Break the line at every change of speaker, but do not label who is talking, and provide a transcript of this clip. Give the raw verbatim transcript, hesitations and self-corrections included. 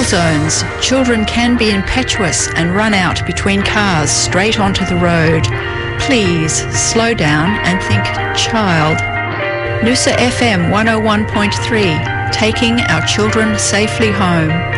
zones, children can be impetuous and run out between cars straight onto the road. Please slow down and think child. Noosa F M one oh one point three, taking our children safely home.